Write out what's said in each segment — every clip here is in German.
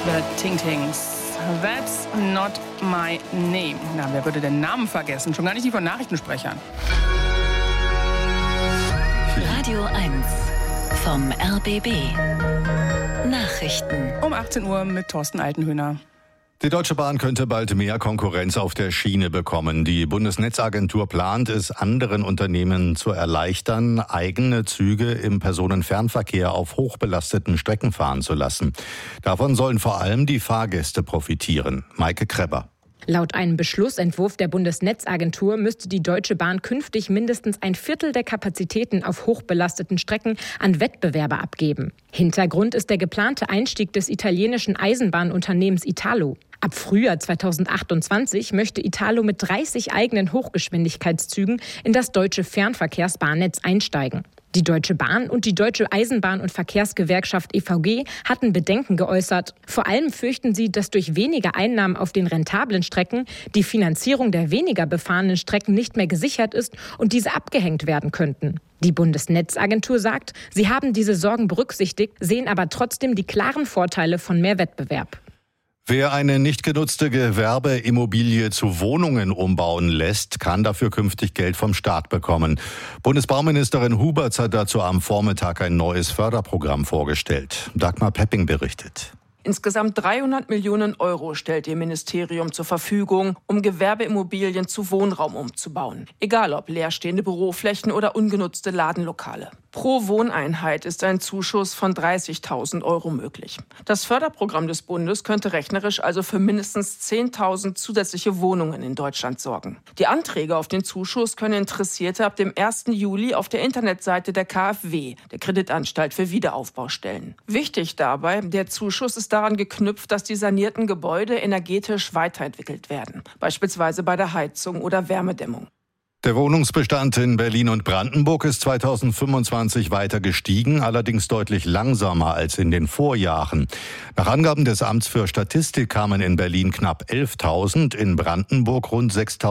The Ting-Tings. That's not my name. Na, wer würde den Namen vergessen? Schon gar nicht die von Nachrichtensprechern. Radio 1 vom RBB. Nachrichten. Um 18 Uhr mit Thorsten Altenhöhner. Die Deutsche Bahn könnte bald mehr Konkurrenz auf der Schiene bekommen. Die Bundesnetzagentur plant es, anderen Unternehmen zu erleichtern, eigene Züge im Personenfernverkehr auf hochbelasteten Strecken fahren zu lassen. Davon sollen vor allem die Fahrgäste profitieren. Maike Krebber. Laut einem Beschlussentwurf der Bundesnetzagentur müsste die Deutsche Bahn künftig mindestens ein Viertel der Kapazitäten auf hochbelasteten Strecken an Wettbewerber abgeben. Hintergrund ist der geplante Einstieg des italienischen Eisenbahnunternehmens Italo. Ab Frühjahr 2028 möchte Italo mit 30 eigenen Hochgeschwindigkeitszügen in das deutsche Fernverkehrsbahnnetz einsteigen. Die Deutsche Bahn und die Deutsche Eisenbahn- und Verkehrsgewerkschaft EVG hatten Bedenken geäußert. Vor allem fürchten sie, dass durch weniger Einnahmen auf den rentablen Strecken die Finanzierung der weniger befahrenen Strecken nicht mehr gesichert ist und diese abgehängt werden könnten. Die Bundesnetzagentur sagt, sie haben diese Sorgen berücksichtigt, sehen aber trotzdem die klaren Vorteile von mehr Wettbewerb. Wer eine nicht genutzte Gewerbeimmobilie zu Wohnungen umbauen lässt, kann dafür künftig Geld vom Staat bekommen. Bundesbauministerin Huberts hat dazu am Vormittag ein neues Förderprogramm vorgestellt. Dagmar Pepping berichtet. Insgesamt 300 Millionen Euro stellt ihr Ministerium zur Verfügung, um Gewerbeimmobilien zu Wohnraum umzubauen. Egal ob leerstehende Büroflächen oder ungenutzte Ladenlokale. Pro Wohneinheit ist ein Zuschuss von 30.000 Euro möglich. Das Förderprogramm des Bundes könnte rechnerisch also für mindestens 10.000 zusätzliche Wohnungen in Deutschland sorgen. Die Anträge auf den Zuschuss können Interessierte ab dem 1. Juli auf der Internetseite der KfW, der Kreditanstalt für Wiederaufbau, stellen. Wichtig dabei, der Zuschuss ist daran geknüpft, dass die sanierten Gebäude energetisch weiterentwickelt werden, beispielsweise bei der Heizung oder Wärmedämmung. Der Wohnungsbestand in Berlin und Brandenburg ist 2025 weiter gestiegen, allerdings deutlich langsamer als in den Vorjahren. Nach Angaben des Amts für Statistik kamen in Berlin knapp 11.000, in Brandenburg rund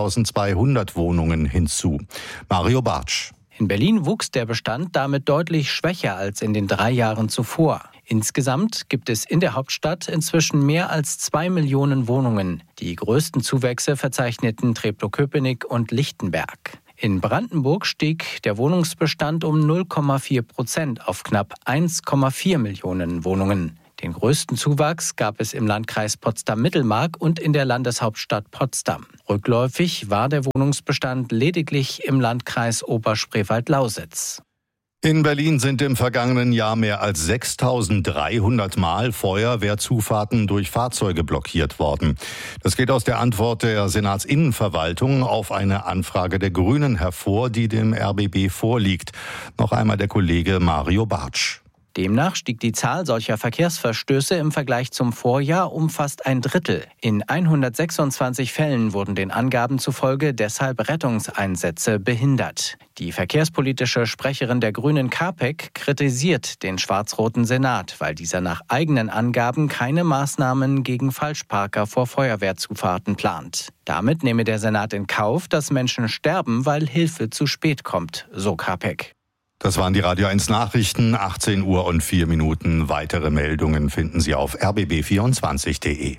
6.200 Wohnungen hinzu. Mario Bartsch. In Berlin wuchs der Bestand damit deutlich schwächer als in den 3 Jahren zuvor. Insgesamt gibt es in der Hauptstadt inzwischen mehr als 2 Millionen Wohnungen. Die größten Zuwächse verzeichneten Treptow-Köpenick und Lichtenberg. In Brandenburg stieg der Wohnungsbestand um 0,4% auf knapp 1,4 Millionen Wohnungen. Den größten Zuwachs gab es im Landkreis Potsdam-Mittelmark und in der Landeshauptstadt Potsdam. Rückläufig war der Wohnungsbestand lediglich im Landkreis Oberspreewald-Lausitz. In Berlin sind im vergangenen Jahr mehr als 6.300 Mal Feuerwehrzufahrten durch Fahrzeuge blockiert worden. Das geht aus der Antwort der Senatsinnenverwaltung auf eine Anfrage der Grünen hervor, die dem RBB vorliegt. Noch einmal der Kollege Mario Bartsch. Demnach stieg die Zahl solcher Verkehrsverstöße im Vergleich zum Vorjahr um fast ein Drittel. In 126 Fällen wurden den Angaben zufolge deshalb Rettungseinsätze behindert. Die verkehrspolitische Sprecherin der Grünen Kapek kritisiert den schwarz-roten Senat, weil dieser nach eigenen Angaben keine Maßnahmen gegen Falschparker vor Feuerwehrzufahrten plant. Damit nehme der Senat in Kauf, dass Menschen sterben, weil Hilfe zu spät kommt, so Kapek. Das waren die Radio 1 Nachrichten, 18 Uhr und 4 Minuten. Weitere Meldungen finden Sie auf rbb24.de.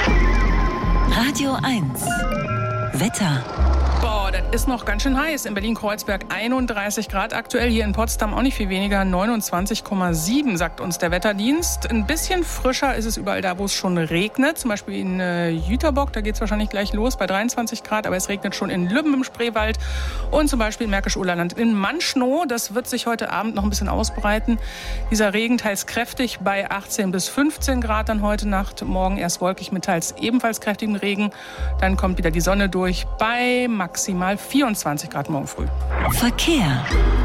Radio 1 Wetter. Boah, das ist noch ganz schön heiß. In Berlin-Kreuzberg 31 Grad aktuell. Hier in Potsdam auch nicht viel weniger, 29,7, sagt uns der Wetterdienst. Ein bisschen frischer ist es überall da, wo es schon regnet. Zum Beispiel in Jüterbock, da geht es wahrscheinlich gleich los bei 23 Grad. Aber es regnet schon in Lübben im Spreewald und zum Beispiel in Märkisch-Oderland. In Manschnow, das wird sich heute Abend noch ein bisschen ausbreiten. Dieser Regen teils kräftig bei 18 bis 15 Grad dann heute Nacht. Morgen erst wolkig mit teils ebenfalls kräftigem Regen. Dann kommt wieder die Sonne durch bei maximal 24 Grad morgen früh. Verkehr.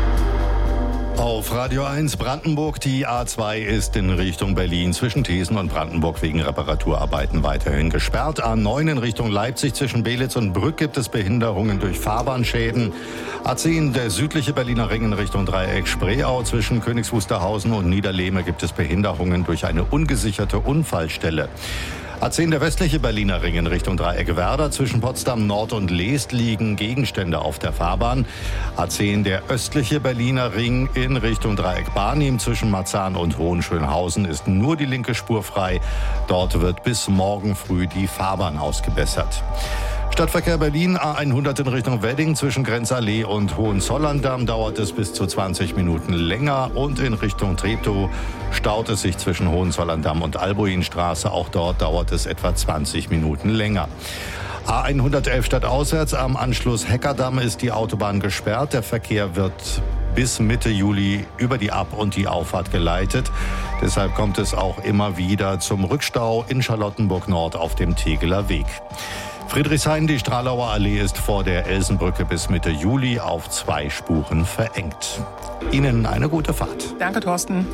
Auf Radio 1 Brandenburg, die A2 ist in Richtung Berlin zwischen Thesen und Brandenburg wegen Reparaturarbeiten weiterhin gesperrt. A9 in Richtung Leipzig zwischen Belitz und Brück gibt es Behinderungen durch Fahrbahnschäden. A10 der südliche Berliner Ring in Richtung Dreieck Spreeau zwischen Königs Wusterhausen und Niederlehme gibt es Behinderungen durch eine ungesicherte Unfallstelle. A10, der westliche Berliner Ring in Richtung Dreieck Werder. Zwischen Potsdam Nord und Leest liegen Gegenstände auf der Fahrbahn. A10, der östliche Berliner Ring in Richtung Dreieck Barnim. Zwischen Marzahn und Hohenschönhausen ist nur die linke Spur frei. Dort wird bis morgen früh die Fahrbahn ausgebessert. Stadtverkehr Berlin, A100 in Richtung Wedding. Zwischen Grenzallee und Hohenzollern-Damm dauert es bis zu 20 Minuten länger. Und in Richtung Treptow staut es sich zwischen Hohenzollern-Damm und Albuinstraße. Auch dort dauert es etwa 20 Minuten länger. A111 stadtauswärts am Anschluss Heckerdamm ist die Autobahn gesperrt. Der Verkehr wird bis Mitte Juli über die Ab- und die Auffahrt geleitet. Deshalb kommt es auch immer wieder zum Rückstau in Charlottenburg Nord auf dem Tegeler Weg. Friedrichshain, die Stralauer Allee ist vor der Elsenbrücke bis Mitte Juli auf 2 Spuren verengt. Ihnen eine gute Fahrt. Danke, Thorsten.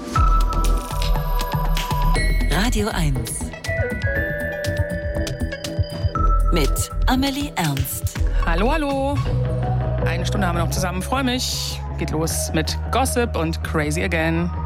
Radio 1 mit Amelie Ernst. Hallo, hallo. Eine Stunde haben wir noch zusammen. Freue mich. Geht los mit Gossip und Crazy Again.